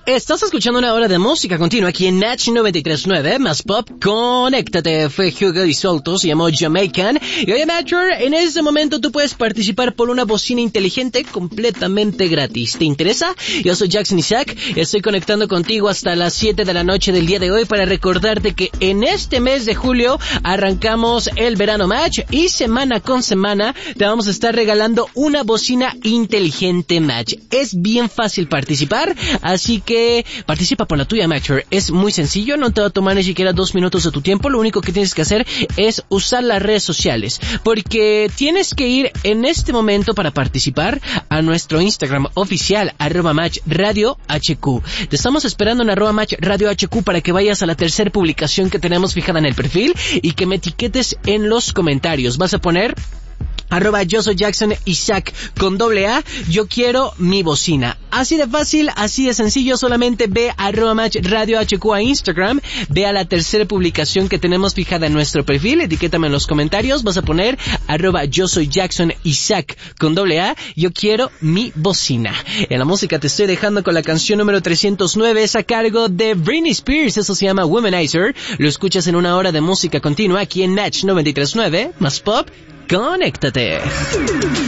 Estás escuchando una hora de música continua aquí en Natch 93.9, más pop, conéctate. Fue Hugo y Solto, se llamó Jamaican. Y oye, Matcher, en este momento tú puedes participar por una bocina inteligente completamente gratis. ¿Te interesa? Yo soy Jackson Isaac, estoy conectando contigo hasta las 7 de la noche del día de hoy para recordarte que en este mes de julio arrancamos el Verano Match y semana con semana te vamos a estar regalando una bocina inteligente Match. Es bien fácil participar, así que participa por la tuya, Matcher. Es muy sencillo, no te va a tomar ni siquiera 2 minutos de tu tiempo. Lo único que tienes que hacer es usar las redes sociales, porque tienes que ir en este momento para participar a nuestro Instagram oficial, @matchradiohq. Te estamos esperando en @matchradiohq para que vayas a la tercera publicación que tenemos fijada en el perfil y que me etiquetes en los comentarios. Vas a poner @yo soy Jackson Isaac con AA, yo quiero mi bocina. Así de fácil, así de sencillo, solamente ve @matchradiohq a Instagram, ve a la tercera publicación que tenemos fijada en nuestro perfil, etiquétame en los comentarios, vas a poner @yo soy Jackson Isaac con AA, yo quiero mi bocina. En la música te estoy dejando con la canción número 309, es a cargo de Britney Spears, eso se llama Womanizer. Lo escuchas en una hora de música continua aquí en Natch 93.9, más pop. Conéctate.